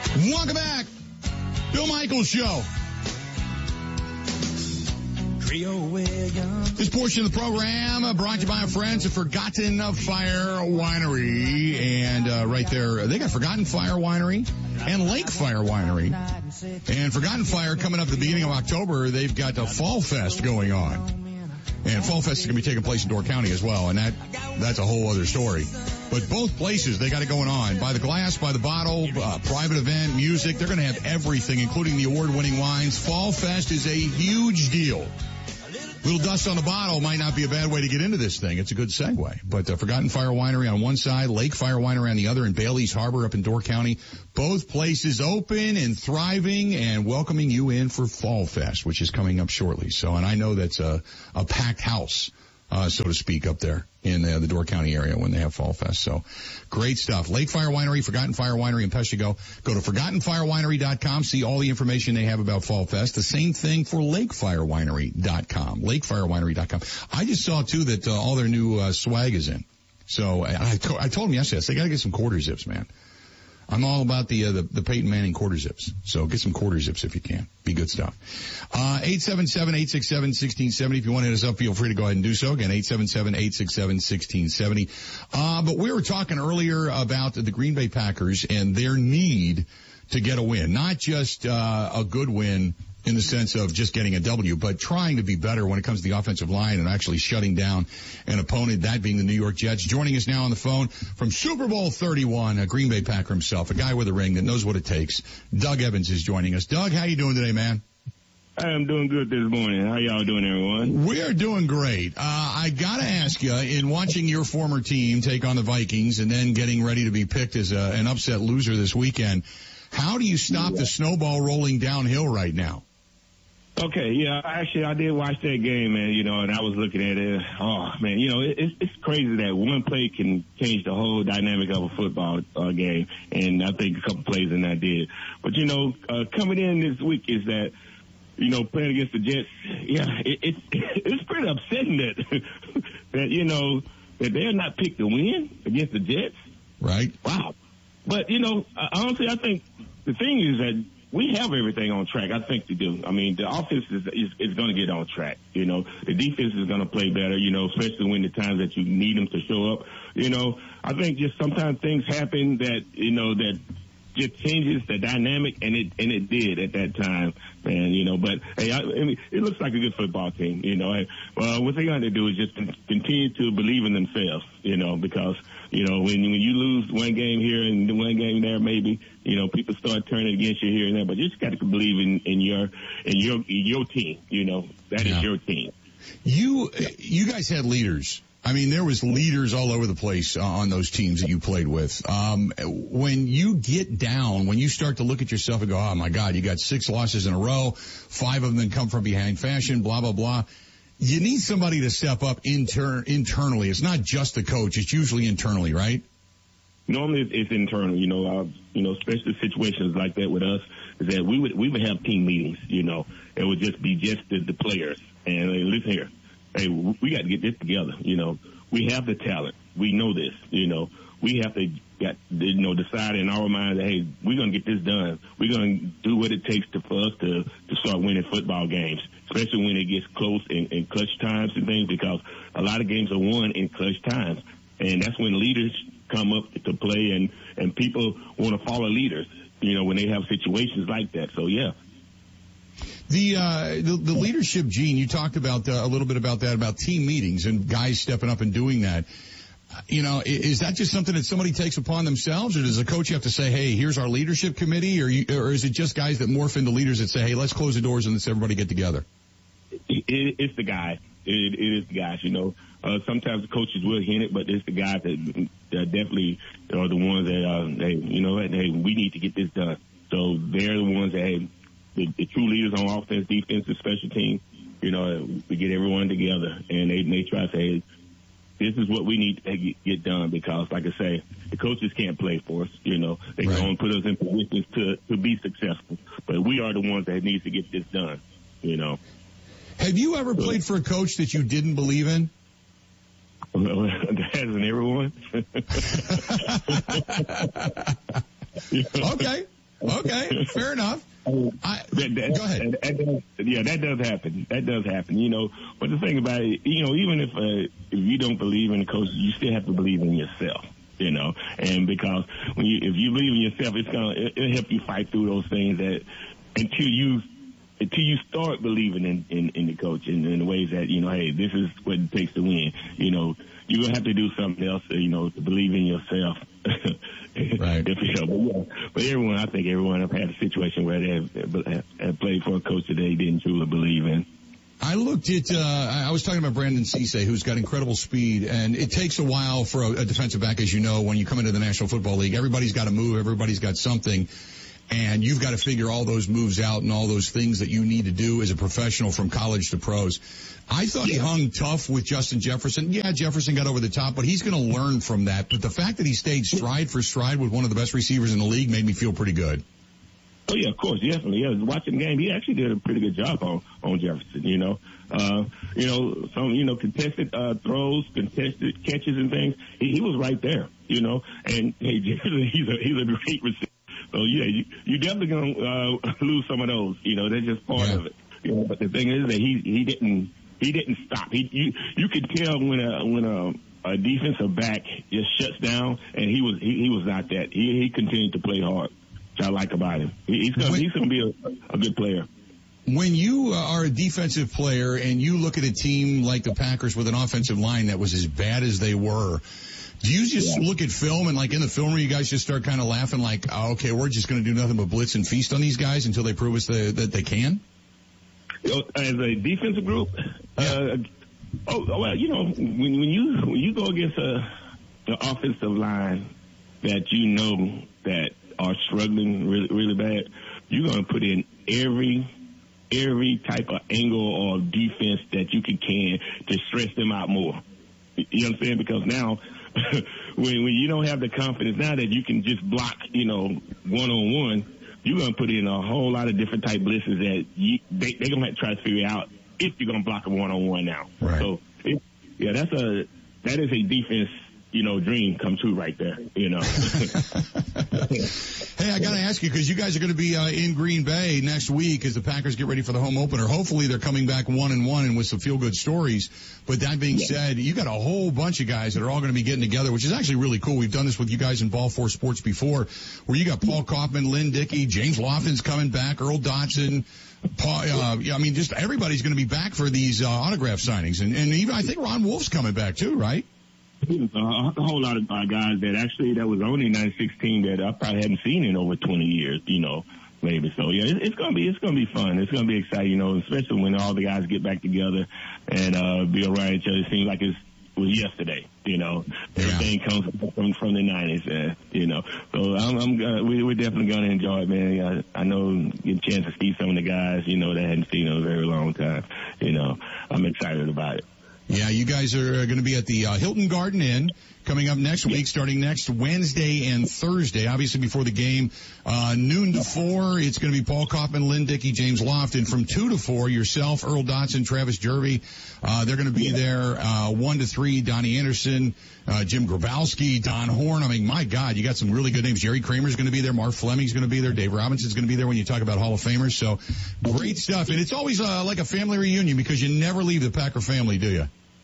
Welcome back. Bill Michaels Show. This portion of the program brought to you by our friends at Forgotten Fire Winery. And right there, they got Forgotten Fire Winery and Lake Fire Winery. And Forgotten Fire coming up at the beginning of October, they've got a Fall Fest going on. And Fall Fest is going to be taking place in Door County as well, and that's a whole other story. But both places, they got it going on. By the glass, by the bottle, private event, music, they're going to have everything, including the award-winning wines. Fall Fest is a huge deal. Little dust on the bottle might not be a bad way to get into this thing. It's a good segue. But Forgotten Fire Winery on one side, Lake Fire Winery on the other in Bailey's Harbor up in Door County. Both places open and thriving and welcoming you in for Fall Fest, which is coming up shortly. So, and I know that's a packed house, so to speak, up there in the Door County area when they have Fall Fest. So great stuff. Lake Fire Winery, Forgotten Fire Winery in Peshtigo. Go to ForgottenFireWinery.com, see all the information they have about Fall Fest. The same thing for LakeFireWinery.com, LakeFireWinery.com. I just saw, too, that all their new swag is in. So I told them yesterday, I said, they got to get some quarter zips, man. I'm all about the Peyton Manning quarter zips. So get some quarter zips if you can. Be good stuff. 877-867-1670. If you want to hit us up, feel free to go ahead and do so. Again, 877-867-1670. But we were talking earlier about the Green Bay Packers and their need to get a win. Not just a good win in the sense of just getting a W, but trying to be better when it comes to the offensive line and actually shutting down an opponent, that being the New York Jets. Joining us now on the phone from Super Bowl 31, a Green Bay Packer himself, a guy with a ring that knows what it takes. Doug Evans is joining us. Doug, how you doing today, man? I'm doing good this morning. How y'all doing, everyone? We're doing great. I gotta ask you, in watching your former team take on the Vikings and then getting ready to be picked as an upset loser this weekend, how do you stop the snowball rolling downhill right now? Okay, yeah, actually, I did watch that game, man, and I was looking at it. Oh, man, it's crazy that one play can change the whole dynamic of a football game, and I think a couple plays in that did. But, coming in this week is that, playing against the Jets, yeah, it's pretty upsetting that, that they're not picked to win against the Jets. Right. Wow. But, honestly, I think the thing is that we have everything on track. I think they do. I mean, the offense is going to get on track. The defense is going to play better, especially when the times that you need them to show up. I think just sometimes things happen that, that just changes the dynamic, and it did at that time, man, but hey, I mean, it looks like a good football team, what they got to do is just continue to believe in themselves, because, when you lose one game here and one game there, maybe, people start turning against you here and there, but you just got to believe in your team, that is your team. You guys had leaders. I mean, there was leaders all over the place on those teams that you played with. When you get down, when you start to look at yourself and go, oh my God, you got 6 losses in a row, 5 of them come from behind fashion, blah, blah, blah. You need somebody to step up internally. It's not just the coach. It's usually internally, right? Normally it's internal, especially situations like that with us, is that we would have team meetings, it would just be just the players. And listen here. Hey, we got to get this together. We have the talent. We know this. We have to decide in our mind that, hey, we're going to get this done. We're going to do what it takes for us to start winning football games, especially when it gets close in clutch times and things, because a lot of games are won in clutch times. And that's when leaders come up to play and people want to follow leaders, when they have situations like that. So, yeah. The leadership gene, you talked about a little bit about that, about team meetings and guys stepping up and doing that. Is that just something that somebody takes upon themselves, or does the coach have to say, hey, here's our leadership committee, or is it just guys that morph into leaders that say, hey, let's close the doors and let's everybody get together? It's the guy. It is the guys, sometimes the coaches will hint it, but it's the guys that definitely are the ones that, hey, we need to get this done. So they're the ones that, hey, the true leaders on offense, defense, and special team, we get everyone together and they try to say, this is what we need to get done, because, like I say, the coaches can't play for us. They right. Go and put us in positions to be successful. But we are the ones that need to get this done, Have you ever played for a coach that you didn't believe in? Hasn't everyone? Okay. Okay, fair enough. Go ahead. That does happen. That does happen. You know, but the thing about it, you know, even if you don't believe in the coach, you still have to believe in yourself. You know, and because if you believe in yourself, it'll help you fight through those things that until you start believing in the coach and in the ways that, you know, hey, this is what it takes to win. You know, you're going to have to do something else, you know, to believe in yourself. Right. But I think everyone have had a situation where they have played for a coach that they didn't truly believe in. I looked at, I was talking about Brandon Cisse, who's got incredible speed, and it takes a while for a defensive back, as you know, when you come into the National Football League. Everybody's got to move, everybody's got something, and you've got to figure all those moves out and all those things that you need to do as a professional from college to pros. I thought he hung tough with Justin Jefferson. Yeah, Jefferson got over the top, but he's going to learn from that. But the fact that he stayed stride for stride with one of the best receivers in the league made me feel pretty good. Oh yeah, of course, definitely. Yeah, watching the game, he actually did a pretty good job on Jefferson. You know, some contested throws, contested catches and things. He was right there. You know, and hey, Jefferson, he's a great receiver. So yeah, you definitely gonna lose some of those. You know, that's just part of it. You know, but the thing is that he didn't stop. You could tell when a defensive back just shuts down, and he was not that. He continued to play hard. I like about him. He's gonna be a good player. When you are a defensive player and you look at a team like the Packers with an offensive line that was as bad as they were, do you just look at film and like in the film room you guys just start kind of laughing like, oh, okay, we're just going to do nothing but blitz and feast on these guys until they prove us that they can? You know, as a defensive group, well, you know, when you go against an offensive line that you know that are struggling really, really bad, you're going to put in every type of angle or defense that you can to stress them out more. You know what I'm saying? Because now, when you don't have the confidence now that you can just block, you know, one-on-one, you're going to put in a whole lot of different type blitzes that they're going to try to figure out if you're going to block a one-on-one now. Right. So, that is a defense, you know, dream come true right there, you know. Hey, I got to ask you, because you guys are going to be in Green Bay next week as the Packers get ready for the home opener. Hopefully they're coming back 1-1 and with some feel-good stories. But that being said, you got a whole bunch of guys that are all going to be getting together, which is actually really cool. We've done this with you guys in Ball 4 Sports before, where you got Paul Kaufman, Lynn Dickey, James Lofton's coming back, Earl Dotson, just everybody's going to be back for these autograph signings. And even I think Ron Wolf's coming back too, right? A whole lot of guys that was on the 96 team that I probably hadn't seen in over 20 years, you know, maybe. So yeah, it's gonna be fun. It's gonna be exciting, you know, especially when all the guys get back together and be around each other. It seems like it was yesterday, you know. Everything comes from the 90s, you know. So we're definitely gonna enjoy it, man. I know get a chance to see some of the guys, you know, that I hadn't seen in a very long time. You know, I'm excited about it. Yeah, you guys are going to be at the Hilton Garden Inn coming up next week, starting next Wednesday and Thursday, obviously before the game. Noon to 4, it's going to be Paul Kaufman, Lynn Dickey, James Lofton. From 2 to 4, yourself, Earl Dotson, Travis Jervey. They're going to be there. 1 to 3, Donnie Anderson, Jim Grabowski, Don Horn. I mean, my God, you got some really good names. Jerry Kramer's going to be there. Mark Fleming's going to be there. Dave Robinson's going to be there when you talk about Hall of Famers. So great stuff. And it's always like a family reunion because you never leave the Packer family, do you?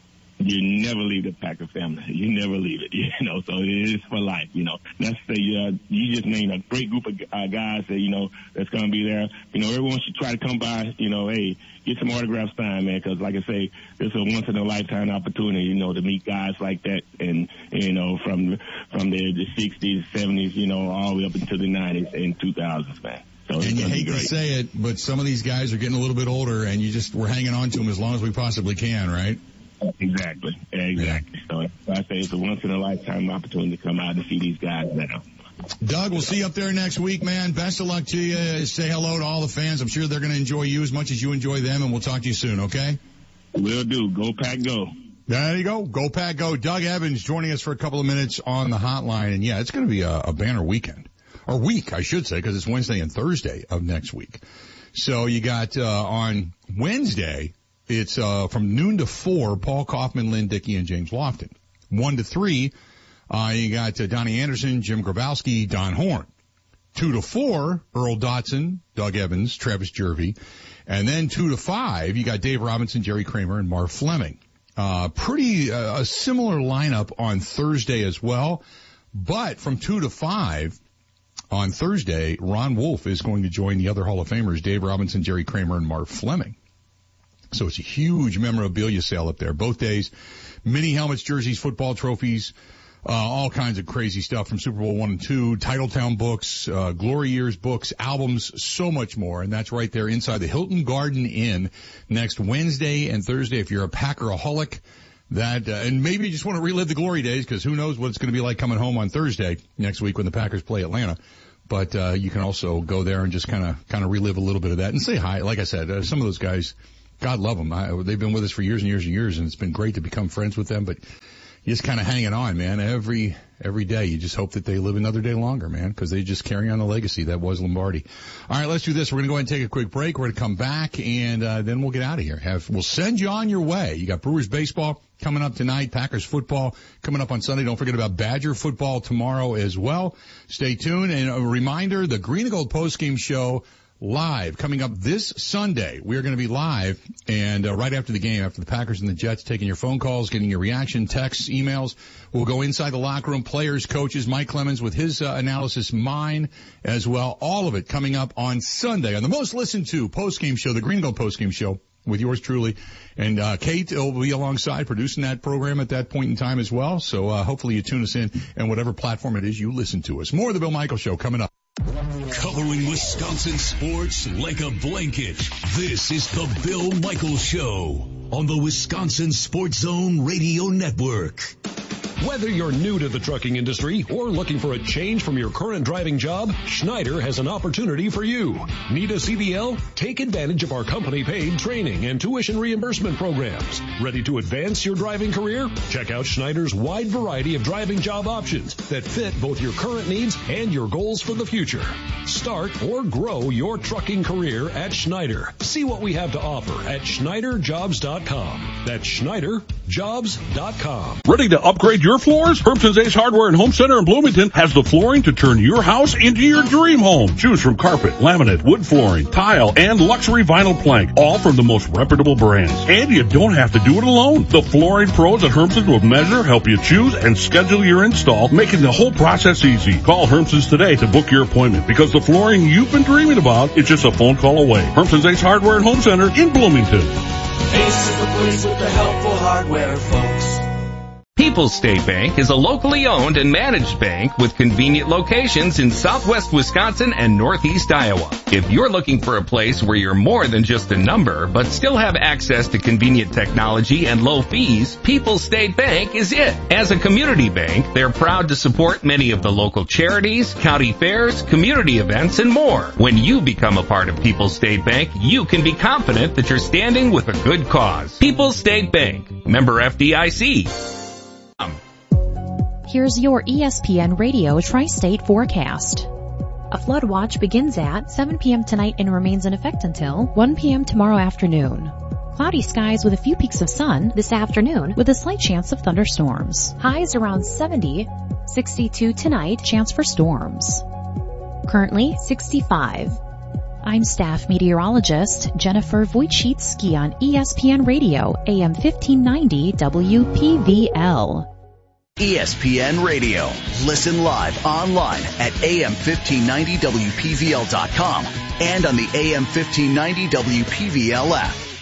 You never leave the Packer family. You never leave it, you know, so it is for life, you know. That's you just named a great group of guys that, you know, that's going to be there. You know, everyone should try to come by, you know, hey, get some autographs signed, man, because like I say, it's a once-in-a-lifetime opportunity, you know, to meet guys like that and, you know, from the 60s, 70s, you know, all the way up into the 90s and 2000s, man. So and you hate to say it, but some of these guys are getting a little bit older, and we're hanging on to them as long as we possibly can, right? Exactly. Yeah. So I say it's a once-in-a-lifetime opportunity to come out and see these guys now. Doug, we'll see you up there next week, man. Best of luck to you. Say hello to all the fans. I'm sure they're going to enjoy you as much as you enjoy them, and we'll talk to you soon, okay? Will do. Go Pack Go. There you go. Go Pack Go. Doug Evans joining us for a couple of minutes on the hotline. And, yeah, it's going to be a banner weekend. Or week, I should say, because it's Wednesday and Thursday of next week. So you got on Wednesday, it's from noon to 4, Paul Kaufman, Lynn Dickey, and James Lofton. 1 to 3, you got Donnie Anderson, Jim Grabowski, Don Horn. 2 to 4, Earl Dotson, Doug Evans, Travis Jervey. And then 2 to 5, you got Dave Robinson, Jerry Kramer, and Marv Fleming. Pretty a similar lineup on Thursday as well. But from 2 to 5 on Thursday, Ron Wolf is going to join the other Hall of Famers, Dave Robinson, Jerry Kramer, and Marv Fleming. So it's a huge memorabilia sale up there. Both days, mini helmets, jerseys, football trophies, all kinds of crazy stuff from Super Bowl 1 and 2, Titletown books, Glory Years books, albums, so much more. And that's right there inside the Hilton Garden Inn next Wednesday and Thursday. If you're a Packeraholic, and maybe you just want to relive the glory days, because who knows what it's going to be like coming home on Thursday next week when the Packers play Atlanta. But you can also go there and just kind of relive a little bit of that and say hi. Like I said, some of those guys, God love them. They've been with us for years and years and years, and it's been great to become friends with them. But you're just kind of hanging on, man. Every day, you just hope that they live another day longer, man, because they just carry on the legacy that was Lombardi. All right, let's do this. We're going to go ahead and take a quick break. We're going to come back, and then we'll get out of here. We'll send you on your way. You got Brewers baseball coming up tonight, Packers football coming up on Sunday. Don't forget about Badger football tomorrow as well. Stay tuned. And a reminder, the Green and Gold postgame show live coming up this Sunday. We're going to be live and right after the game, after the Packers and the Jets, taking your phone calls, getting your reaction, texts, emails. We'll go inside the locker room, players, coaches, Mike Clemens with his analysis, mine as well. All of it coming up on Sunday on the most listened to postgame show, the Green and Gold postgame show with yours truly. And Kate will be alongside producing that program at that point in time as well. So hopefully you tune us in and whatever platform it is you listen to us. More of the Bill Michaels Show coming up. Covering Wisconsin sports like a blanket. This is the Bill Michaels Show on the Wisconsin Sports Zone Radio Network. Whether you're new to the trucking industry or looking for a change from your current driving job, Schneider has an opportunity for you. Need a CDL? Take advantage of our company-paid training and tuition reimbursement programs. Ready to advance your driving career? Check out Schneider's wide variety of driving job options that fit both your current needs and your goals for the future. Start or grow your trucking career at Schneider. See what we have to offer at SchneiderJobs.com. That's SchneiderJobs.com. Ready to upgrade your floors? Hermson's Ace Hardware and Home Center in Bloomington has the flooring to turn your house into your dream home. Choose from carpet, laminate, wood flooring, tile, and luxury vinyl plank, all from the most reputable brands. And you don't have to do it alone. The flooring pros at Hermson's will measure, help you choose, and schedule your install, making the whole process easy. Call Hermson's today to book your appointment, because the flooring you've been dreaming about is just a phone call away. Hermson's Ace Hardware and Home Center in Bloomington. Ace is the place with the helpful hardware, folks. People's State Bank is a locally owned and managed bank with convenient locations in southwest Wisconsin and northeast Iowa. If you're looking for a place where you're more than just a number, but still have access to convenient technology and low fees, People's State Bank is it. As a community bank, they're proud to support many of the local charities, county fairs, community events, and more. When you become a part of People's State Bank, you can be confident that you're standing with a good cause. People's State Bank, member FDIC. Here's your ESPN Radio Tri-State forecast. A flood watch begins at 7 p.m. tonight and remains in effect until 1 p.m. tomorrow afternoon. Cloudy skies with a few peaks of sun this afternoon with a slight chance of thunderstorms. Highs around 70, 62 tonight, chance for storms. Currently 65. I'm staff meteorologist Jennifer Wojcicki on ESPN Radio, AM 1590 WPVL. ESPN Radio. Listen live online at AM1590WPVL.com and on the AM1590 WPVL app.